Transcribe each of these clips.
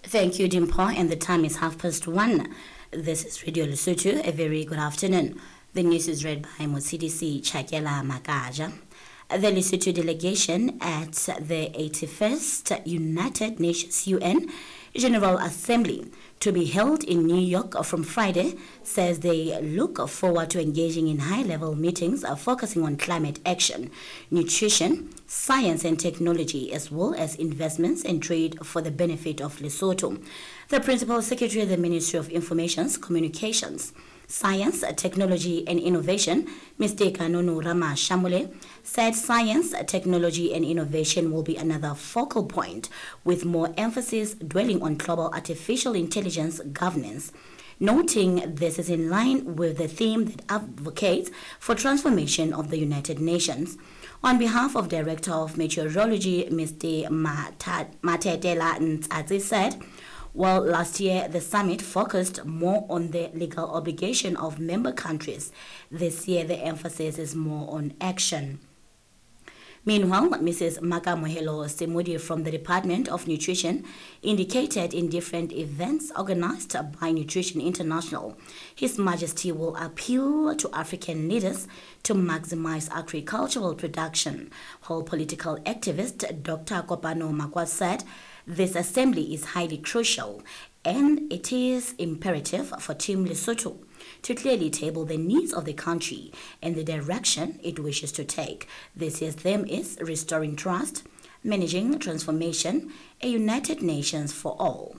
Thank you, Dimpo, and the time is 1:30. This is Radio Lesotho. A very good afternoon. The news is read by Motsidisi Chakela Makaja. The Lesotho delegation at the 81st United Nations UN General Assembly to be held in New York from Friday says they look forward to engaging in high-level meetings focusing on climate action, nutrition, science and technology, as well as investments and trade for the benefit of Lesotho. The Principal Secretary of the Ministry of Information, Communications, Science, Technology and Innovation, Mr. Kanunu Rama Shamule, said science, technology and innovation will be another focal point, with more emphasis dwelling on global artificial intelligence governance, noting this is in line with the theme that advocates for transformation of the United Nations. On behalf of Director of Meteorology, Mr. Matetela Ntsatsi said, well, last year the summit focused more on the legal obligation of member countries. This year the emphasis is more on action. Meanwhile, Mrs. Makamohelo Semudi from the Department of Nutrition indicated in different events organized by Nutrition International, His Majesty will appeal to African leaders to maximize agricultural production, while political activist Dr. Kopano Makwa said this assembly is highly crucial and it is imperative for Team Lesotho to clearly table the needs of the country and the direction it wishes to take. This year's theme is Restoring Trust, Managing Transformation, a United Nations for All.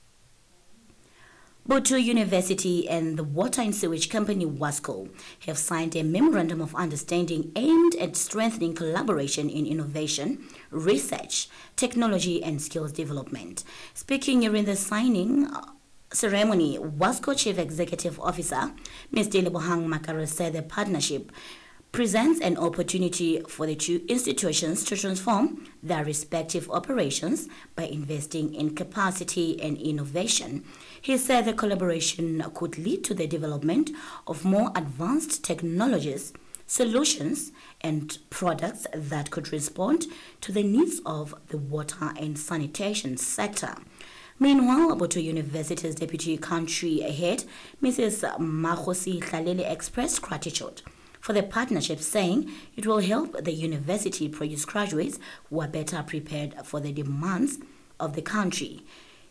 Botu University and the Water and Sewage Company WASCO have signed a memorandum of understanding aimed at strengthening collaboration in innovation, research, technology and skills development. Speaking during the signing ceremony, WASCO Chief Executive Officer Mr. Lebohang Makara said the partnership presents an opportunity for the two institutions to transform their respective operations by investing in capacity and innovation. He said the collaboration could lead to the development of more advanced technologies, solutions, and products that could respond to the needs of the water and sanitation sector. Meanwhile, Botu University's Deputy Country Head, Mrs. Mahosi Khalele, expressed gratitude for the partnership, saying it will help the university produce graduates who are better prepared for the demands of the country.